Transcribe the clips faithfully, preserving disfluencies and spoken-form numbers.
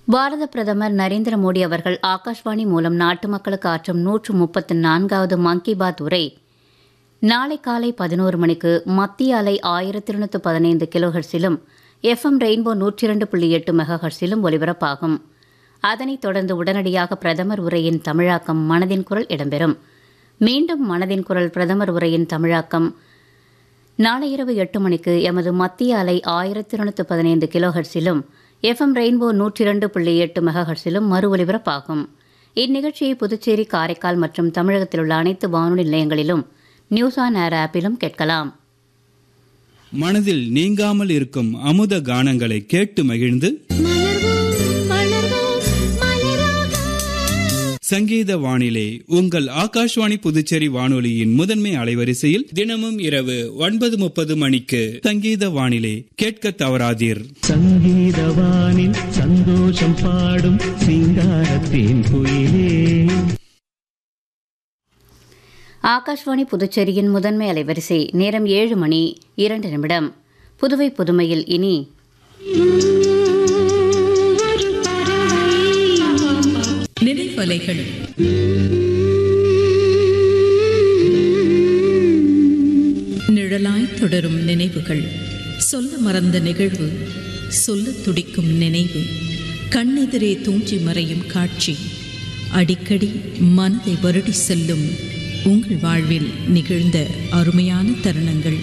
பாரத பிரதமர் நரேந்திர மோடி அவர்கள் ஆகாஷ்வாணி மூலம் நாட்டு மக்களுக்கு ஆற்றும் நூற்று முப்பத்து நான்காவது மன் கி பாத் உரை நாளை காலை பதினோரு மணிக்கு மத்திய அலை ஆயிரத்தி இருநூற்று பதினைந்து கிலோஹெர்ட்ஸிலும் எஃப்எம் ரெயின்போ நூற்றி இரண்டு புள்ளி எட்டு மெகாஹெர்ட்ஸிலும் ஒலிபரப்பாகும். அதனைத் தொடர்ந்து உடனடியாக பிரதமர் உரையின் தமிழாக்கம் மனதின் குரல் இடம்பெறும். மீண்டும் மனதின் குரல் பிரதமர் உரையின் தமிழாக்கம் நாளை இரவு எட்டு மணிக்கு எமது மத்திய அலை ஆயிரத்தி இருநூற்று பதினைந்து கிலோஹெர்ட்ஸிலும் எஃப்எம் ரெயின்போ நூற்றி இரண்டு புள்ளி எட்டு மெகாஹெர்ட்ஸிலும் மறு ஒலிபரப்பாகும். இந்நிகழ்ச்சியை புதுச்சேரி, காரைக்கால் மற்றும் தமிழகத்தில் உள்ள அனைத்து வானொலி நிலையங்களிலும் நியூஸ் ஆன் ஏர் ஆப்பிலும் கேட்கலாம். மனதில் நீங்காமல் இருக்கும் அமுத கானங்களை கேட்டு மகிழ்ந்து சங்கீத வானிலை உங்கள் ஆகாஷ்வாணி புதுச்சேரி வானொலியின் முதன்மை அலைவரிசையில் தினமும் இரவு ஒன்பது முப்பது மணிக்கு சங்கீத வானிலை கேட்க தவறாதீர். சங்கீதவானில் சந்தோஷம் பாடும் சிங்காரத்தின் குயிலே. ஆகாஷ்வாணி புதுச்சேரியின் முதன்மை அலைவரிசை நேரம் ஏழு மணி இரண்டு நிமிடம். புதுவை புதுமையில் இனி நினைவலைகள். நிழலாய் தொடரும் நினைவுகள், சொல்ல மறந்த நிகழ்வு, சொல்ல துடிக்கும் நினைவு, கண்ணெதிரே தூஞ்சி மறையும் காட்சி, அடிக்கடி மனதை வருடி செல்லும் உங்கள் வாழ்வில் நிகழ்ந்த அருமையான தருணங்கள்.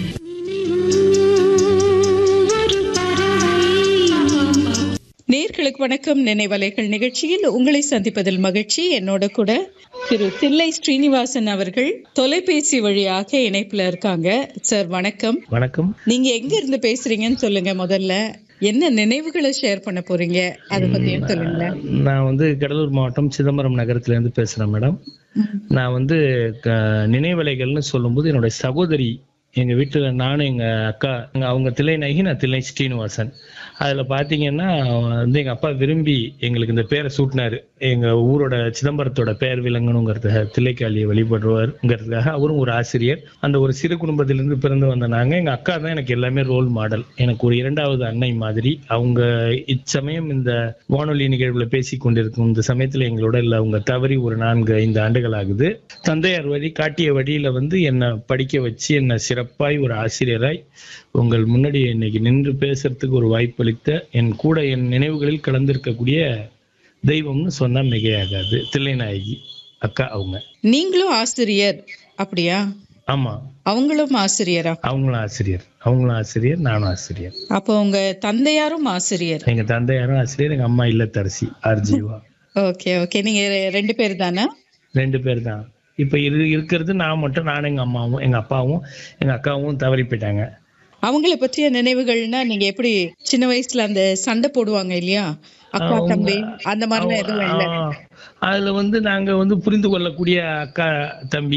நேர்களுக்கு வணக்கம். நினைவலைகள் நிகழ்ச்சியில் உங்களை சந்திப்பதில் மகிழ்ச்சி. என்னோட கூட திரு தில்லை ஸ்ரீனிவாசன் அவர்கள் தொலைபேசி வழியாக இணைப்புல இருக்காங்க. சார் வணக்கம். வணக்கம். நீங்க எங்க இருந்து பேசுறீங்கன்னு சொல்லுங்க. முதல்ல என்ன நினைவுகளை ஷேர் பண்ண போறீங்க, அதை பத்தியும் சொல்லுங்க. நான் வந்து கடலூர் மாவட்டம் சிதம்பரம் நகரத்துல இருந்து பேசுறேன் மேடம். நான் வந்து நினைவலைகள்னு சொல்லும்போது என்னுடைய சகோதரி எங்க வீட்டுல, நானும் எங்க அக்கா, அவங்க தில்லை நகி, நான் தில்லை ஸ்ரீனிவாசன். அதுல பாத்தீங்கன்னா வந்து எங்க அப்பா விரும்பி எங்களுக்கு இந்த பேரை சூட்டினாரு. எங்க ஊரோட சிதம்பரத்தோட பெயர் விளங்கணுங்கிறதுக்காக, தில்லைக்காளியை வழிபடுவாருங்கிறதுக்காக. அவரும் ஒரு ஆசிரியர். அந்த ஒரு சிறு குடும்பத்திலிருந்து பிறந்து வந்த நாங்க, எங்க அக்கா தான் எனக்கு எல்லாமே ரோல் மாடல். எனக்கு ஒரு இரண்டாவது அன்னை மாதிரி. அவங்க இச்சமயம் இந்த வானொலி நிகழ்வுல பேசி கொண்டிருக்கும் இந்த சமயத்துல எங்களோட இல்ல, அவங்க தவறி ஒரு நான்கு ஐந்து ஆண்டுகள் ஆகுது. தந்தையார் வழி காட்டிய வழியில வந்து என்னை படிக்க வச்சு என்னை சிறப்பாய் ஒரு ஆசிரியராய் உங்கள் முன்னாடி இன்னைக்கு நின்று பேசுறதுக்கு ஒரு வாய்ப்பு அளித்த, என் கூட என் நினைவுகளில் கலந்திருக்கக்கூடிய தெய்வம்னு சொன்னா மிகையாகாது, தில்லைநாயகி அக்கா. அவங்க நீங்களும் ஆசிரியர் அப்படியா? ஆமா. அவங்களும் ஆசிரியரா? அவங்களும் ஆசிரியர். அவங்களும் ஆசிரியர், நானும் ஆசிரியர். அப்போ உங்க தந்தையாரும் ஆசிரியர்? எங்க தந்தையாரும் ஆசிரியர், எங்க அம்மா இல்லத்தரசி ஆர்ஜிவா. Okay okay. நீங்க ரெண்டு பேர் தானே? ரெண்டு பேர் தான். இப்ப இரு இருக்கிறது நான் மட்டும். நானும் எங்க அம்மாவும் எங்க அப்பாவும் எங்க அக்காவும் தவறி போயிட்டாங்க. அவங்களை பற்றிய நினைவுகள்னா நீங்க எப்படி சின்ன வயசுல அந்த சண்டை போடுவாங்க இல்லையா, அக்கா தம்பி, அந்த மாதிரி எதுவும் இல்ல? அதுல வந்து நாங்க வந்து புரிந்து கொள்ளக்கூடிய அக்கா தம்பி.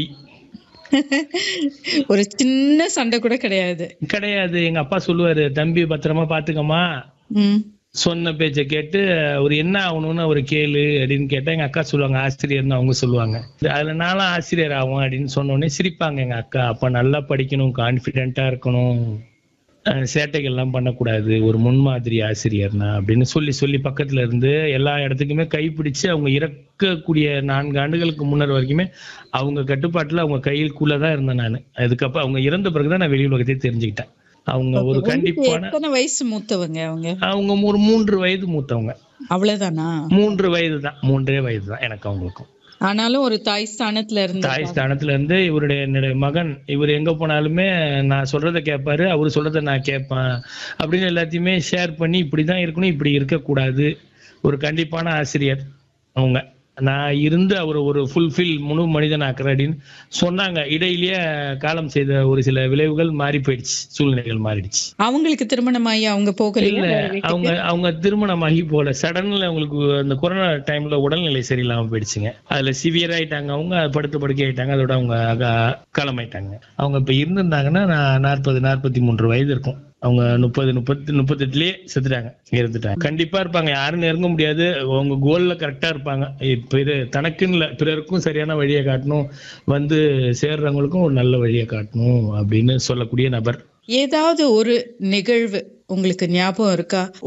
ஒரு சின்ன சண்டை கூட கிடையாது? கிடையாது. எங்க அப்பா சொல்லுவாரு, தம்பி பத்திரமா பாத்துக்கமா, சொன்ன பேச்ச கேட்டு ஒரு என்ன ஆகணும்னு ஒரு கேளு அப்படின்னு கேட்டா எங்க அக்கா சொல்லுவாங்க ஆசிரியர்னு அவங்க சொல்லுவாங்க. அதுல நானும் ஆசிரியர் ஆகும் அப்படின்னு சொன்ன உடனே சிரிப்பாங்க எங்க அக்கா. அப்ப நல்லா படிக்கணும், கான்பிடென்டா இருக்கணும், சேட்டைகள் எல்லாம் பண்ணக்கூடாது, ஒரு முன்மாதிரி ஆசிரியர்னா அப்படின்னு சொல்லி சொல்லி பக்கத்துல இருந்து எல்லா இடத்துக்குமே கைப்பிடிச்சு அவங்க இறக்கக்கூடிய நான்கு ஆண்டுகளுக்கு முன்னர் வரைக்குமே அவங்க கட்டுப்பாட்டுல அவங்க கையில்குள்ளதான் இருந்தேன் நான். அதுக்கப்புறம் அவங்க இறந்த பிறகுதான் நான் வெளி உலகத்தை தெரிஞ்சுக்கிட்டேன். அவங்க ஒரு கண்டிப்பான வயசு மூத்தவங்க. அவங்க அவங்க ஒரு மூன்று வயது மூத்தவங்க. அவ்வளவுதானா? மூன்று வயது தான், மூன்றே வயது தான் எனக்கு அவங்களுக்கும். ஆனாலும் ஒரு தாய் ஸ்தானத்துல இருந்து தாய் ஸ்தானத்துல இருந்து இவருடைய என்னுடைய மகன், இவர் எங்க போனாலுமே நான் சொல்றதை கேட்பாரு, அவரு சொல்றதை நான் கேட்பேன் அப்படின்னு எல்லாத்தையுமே ஷேர் பண்ணி இப்படிதான் இருக்கணும், இப்படி இருக்கக்கூடாது, ஒரு கண்டிப்பான ஆசிரியர் அவங்க. நான் இருந்து அவர் ஒரு ஃபுல்ஃபில் முழு மனிதன் ஆக்குற அப்படின்னு சொன்னாங்க. இடையிலேயே காலம் செய்த ஒரு சில விளைவுகள் மாறி போயிடுச்சு, சூழ்நிலைகள் மாறிடுச்சு. அவங்களுக்கு திருமணமாகி அவங்க போகல இல்ல? அவங்க அவங்க திருமணமாகி போல. சடன்ல அவங்களுக்கு அந்த கொரோனா டைம்ல உடல்நிலை சரியில்லாம போயிடுச்சுங்க. அதுல சிவியர் ஆயிட்டாங்க. அவங்க படுத்த படுக்கை ஆயிட்டாங்க. அதோட அவங்க காலமாயிட்டாங்க. அவங்க இப்ப இருந்திருந்தாங்கன்னா நான் நாற்பது நாற்பத்தி மூன்று வயது இருக்கும். அவங்க முப்பது முப்பத்தி முப்பத்தெட்டுலயே செத்துட்டாங்க, இருந்துட்டாங்க. கண்டிப்பா இருப்பாங்க, யாரும் நெருங்க முடியாது. அவங்க கோல்ல கரெக்டா இருப்பாங்க. இப்ப இது தனக்குன்னு இல்ல, பிறருக்கும் சரியான வழியை காட்டணும், வந்து சேர்றவங்களுக்கும் ஒரு நல்ல வழியை காட்டணும் அப்படின்னு சொல்லக்கூடிய நபர். ஏதாவது ஒரு நிகழ்வு உங்களுக்கு ஞாபகம் இருக்கா?